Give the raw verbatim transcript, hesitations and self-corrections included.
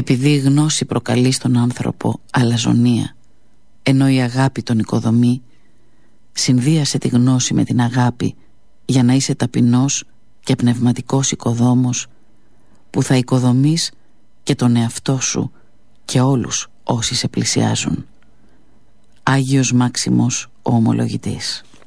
Επειδή η γνώση προκαλεί στον άνθρωπο αλαζονία, ενώ η αγάπη τον οικοδομεί, συνδύασε τη γνώση με την αγάπη για να είσαι ταπεινός και πνευματικός οικοδόμος, που θα οικοδομείς και τον εαυτό σου και όλους όσοι σε πλησιάζουν. Άγιος Μάξιμος ο Ομολογητής.